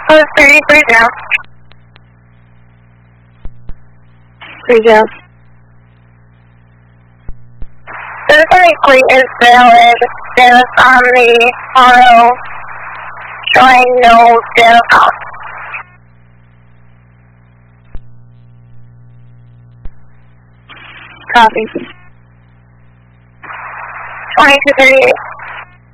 Oh, 33 down. 3 down. This likely is valid. Status on the auto showing no data count. Copy. 2238.